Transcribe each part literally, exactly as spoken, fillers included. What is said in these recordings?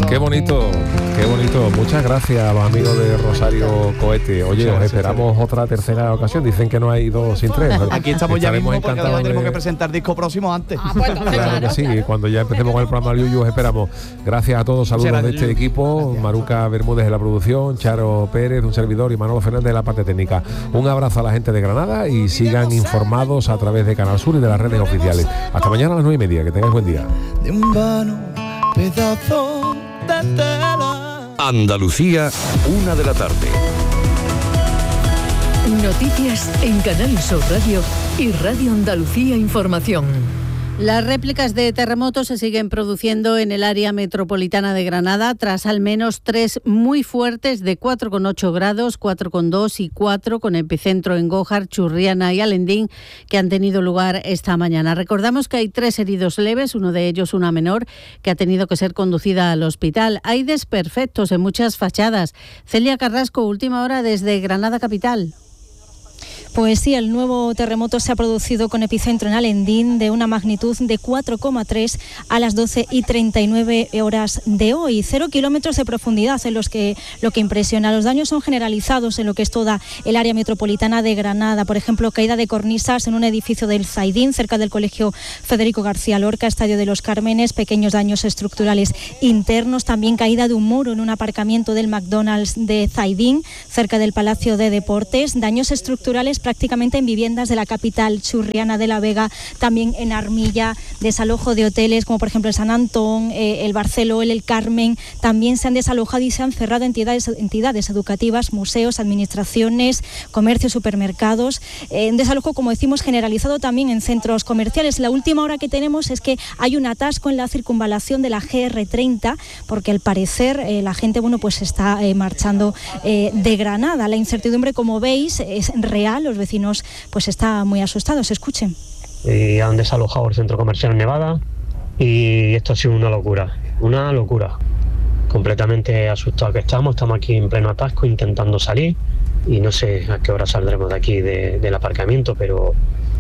Qué bonito, qué bonito. Muchas gracias, amigos de Rosario Cohete. Oye, os esperamos otra tercera ocasión. Dicen que no hay dos sin tres. Aquí estamos ya mismo porque ahora de... tenemos que presentar disco próximo antes. Ah, pues entonces, claro, claro, que sí, claro. cuando ya empecemos con el programa Yuyu os esperamos. Gracias a todos, saludos Gracias, de este Yuyu. equipo. Gracias. Maruca Bermúdez de la producción, Charo Pérez, un servidor, y Manolo Fernández de la parte técnica. Un abrazo a la gente de Granada y sigan informados a través de Canal Sur y de las redes oficiales. Hasta mañana a las nueve y media, que tengáis buen día. De un vano pedazo de tela. Andalucía, una de la tarde. Noticias en Canal Sur Radio y Radio Andalucía Información. Las réplicas de terremotos se siguen produciendo en el área metropolitana de Granada, tras al menos tres muy fuertes de cuatro coma ocho grados, cuatro coma dos y cuatro, con epicentro en Gójar, Churriana y Alendín, que han tenido lugar esta mañana. Recordamos que hay tres heridos leves, uno de ellos una menor, que ha tenido que ser conducida al hospital. Hay desperfectos en muchas fachadas. Celia Carrasco, última hora desde Granada capital. Pues sí, el nuevo terremoto se ha producido con epicentro en Alendín de una magnitud de cuatro coma tres a las doce y treinta y nueve horas de hoy. Cero kilómetros de profundidad en los que lo que impresiona. Los daños son generalizados en lo que es toda el área metropolitana de Granada. Por ejemplo, caída de cornisas en un edificio del Zaidín, cerca del Colegio Federico García Lorca, Estadio de los Cármenes, pequeños daños estructurales internos. También caída de un muro en un aparcamiento del McDonald's de Zaidín, cerca del Palacio de Deportes. Daños estructurales prácticamente en viviendas de la capital churriana de La Vega, también en Armilla, desalojo de hoteles como por ejemplo el San Antón, eh, el Barceló, el, el Carmen. También se han desalojado y se han cerrado entidades, entidades educativas, museos, administraciones, comercios, supermercados. Eh, un desalojo, como decimos, generalizado también en centros comerciales. La última hora que tenemos es que hay un atasco en la circunvalación de la G R treinta, porque al parecer eh, la gente bueno pues está eh, marchando eh, de Granada. La incertidumbre, como veis, es real. Los vecinos pues están muy asustados. Escuchen. Y han desalojado el centro comercial en Nevada y esto ha sido una locura, una locura. Completamente asustados que estamos, estamos aquí en pleno atasco intentando salir y no sé a qué hora saldremos de aquí de, del aparcamiento, pero,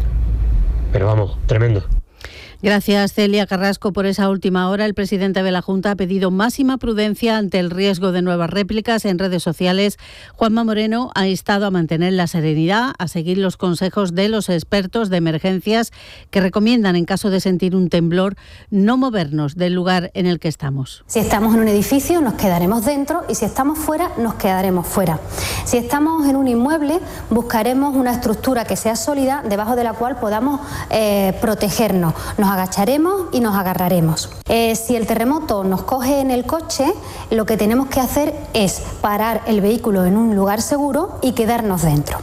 pero vamos, tremendo. Gracias, Celia Carrasco, por esa última hora. El presidente de la Junta ha pedido máxima prudencia ante el riesgo de nuevas réplicas en redes sociales. Juanma Moreno ha instado a mantener la serenidad, a seguir los consejos de los expertos de emergencias que recomiendan, en caso de sentir un temblor, no movernos del lugar en el que estamos. Si estamos en un edificio, nos quedaremos dentro, y si estamos fuera, nos quedaremos fuera. Si estamos en un inmueble, buscaremos una estructura que sea sólida, debajo de la cual podamos eh, protegernos. Nos agacharemos y nos agarraremos. Eh, si el terremoto nos coge en el coche, lo que tenemos que hacer es parar el vehículo en un lugar seguro y quedarnos dentro.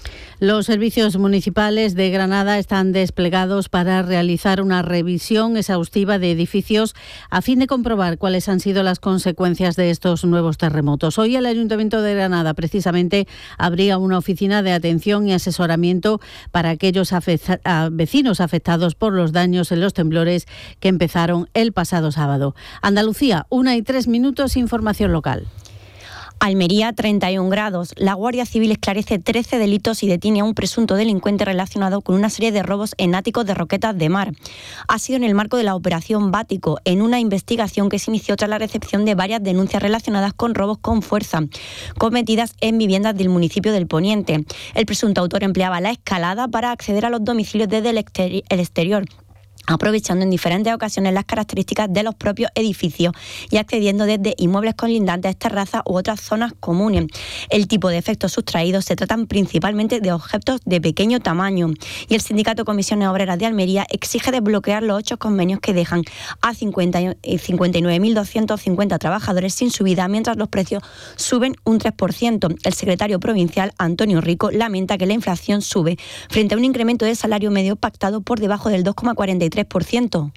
Los servicios municipales de Granada están desplegados para realizar una revisión exhaustiva de edificios a fin de comprobar cuáles han sido las consecuencias de estos nuevos terremotos. Hoy el Ayuntamiento de Granada precisamente abría una oficina de atención y asesoramiento para aquellos afecta- a vecinos afectados por los daños en los temblores que empezaron el pasado sábado. Andalucía, una y tres minutos, información local. Almería, treinta y un grados. La Guardia Civil esclarece trece delitos y detiene a un presunto delincuente relacionado con una serie de robos en áticos de Roquetas de Mar. Ha sido en el marco de la Operación Bático, en una investigación que se inició tras la recepción de varias denuncias relacionadas con robos con fuerza, cometidas en viviendas del municipio del Poniente. El presunto autor empleaba la escalada para acceder a los domicilios desde el exteri- el exterior, aprovechando en diferentes ocasiones las características de los propios edificios y accediendo desde inmuebles colindantes, terrazas u otras zonas comunes. El tipo de efectos sustraídos se tratan principalmente de objetos de pequeño tamaño, y el Sindicato Comisiones Obreras de Almería exige desbloquear los ocho convenios que dejan a cincuenta y nueve mil doscientos cincuenta trabajadores sin subida, mientras los precios suben un tres por ciento. El secretario provincial, Antonio Rico, lamenta que la inflación sube frente a un incremento de salario medio pactado por debajo del dos coma cuarenta y tres por ciento.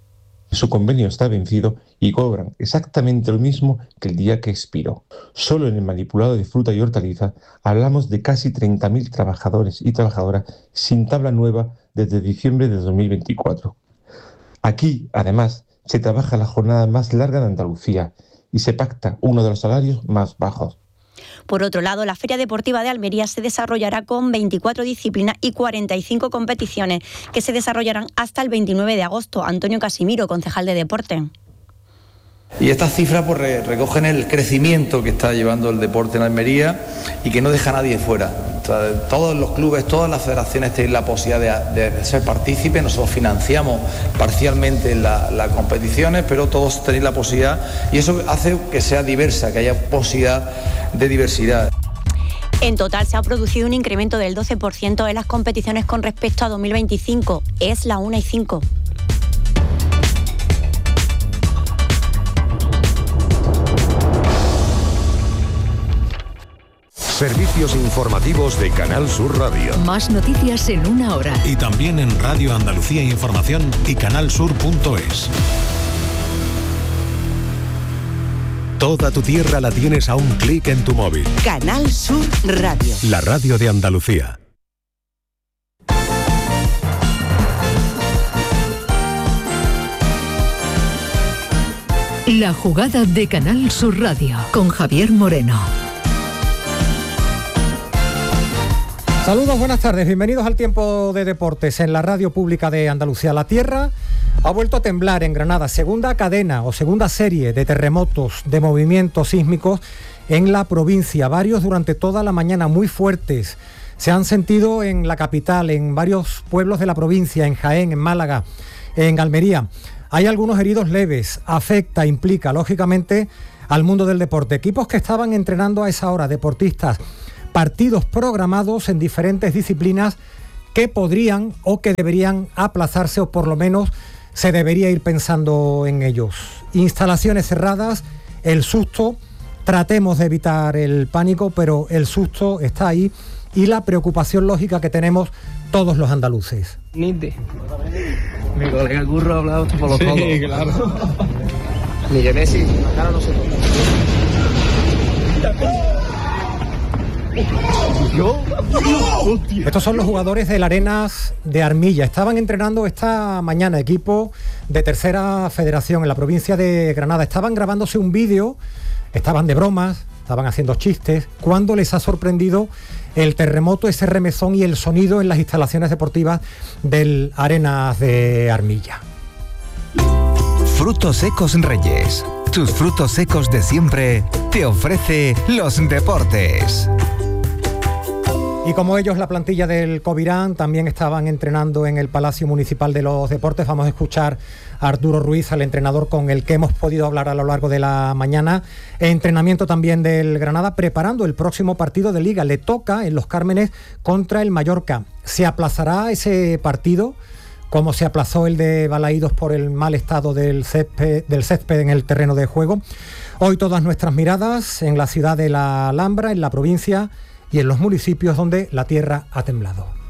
Su convenio está vencido y cobran exactamente lo mismo que el día que expiró. Solo en el manipulado de fruta y hortaliza hablamos de casi treinta mil trabajadores y trabajadoras sin tabla nueva desde diciembre de dos mil veinticuatro. Aquí, además, se trabaja la jornada más larga de Andalucía y se pacta uno de los salarios más bajos. Por otro lado, la Feria Deportiva de Almería se desarrollará con veinticuatro disciplinas y cuarenta y cinco competiciones que se desarrollarán hasta el veintinueve de agosto. Antonio Casimiro, concejal de Deporte. Y estas cifras pues, re- recogen el crecimiento que está llevando el deporte en Almería y que no deja a nadie fuera. O sea, todos los clubes, todas las federaciones tienen la posibilidad de, de ser partícipes. Nosotros financiamos parcialmente la- las competiciones, pero todos tenéis la posibilidad y eso hace que sea diversa, que haya posibilidad de diversidad. En total se ha producido un incremento del doce por ciento en las competiciones con respecto a dos mil veinticinco. Es la una y cinco. Servicios informativos de Canal Sur Radio. Más noticias en una hora. Y también en Radio Andalucía Información y canalsur punto es. Toda tu tierra la tienes a un clic en tu móvil. Canal Sur Radio. La radio de Andalucía. La jugada de Canal Sur Radio con Javier Moreno. Saludos, buenas tardes, bienvenidos al tiempo de deportes en la radio pública de Andalucía. La tierra ha vuelto a temblar en Granada, segunda cadena o segunda serie de terremotos, de movimientos sísmicos en la provincia, varios durante toda la mañana muy fuertes. Se han sentido en la capital, en varios pueblos de la provincia, en Jaén, en Málaga, en Almería. Hay algunos heridos leves, afecta, implica lógicamente al mundo del deporte. Equipos que estaban entrenando a esa hora, deportistas, partidos programados en diferentes disciplinas que podrían o que deberían aplazarse o por lo menos se debería ir pensando en ellos. Instalaciones cerradas, el susto, tratemos de evitar el pánico, pero el susto está ahí y la preocupación lógica que tenemos todos los andaluces. Nite. Mi colega Curro ha hablado esto por los codos. Sí, claro. Miguel Messi, la cara no se toca. Estos son los jugadores del Arenas de Armilla. Estaban entrenando esta mañana, equipo de tercera federación en la provincia de Granada. Estaban grabándose un vídeo, estaban de bromas, estaban haciendo chistes, cuando les ha sorprendido el terremoto, ese remesón y el sonido en las instalaciones deportivas del Arenas de Armilla. Frutos secos Reyes. Tus frutos secos de siempre te ofrece los deportes. Y como ellos, la plantilla del Covirán también estaban entrenando en el Palacio Municipal de los Deportes. Vamos a escuchar a Arturo Ruiz, al entrenador con el que hemos podido hablar a lo largo de la mañana. Entrenamiento también del Granada, preparando el próximo partido de Liga. Le toca en Los Cármenes contra el Mallorca. ¿Se aplazará ese partido, como se aplazó el de Balaídos por el mal estado del césped, del césped en el terreno de juego? Hoy todas nuestras miradas en la ciudad de La Alhambra, en la provincia y en los municipios donde la tierra ha temblado.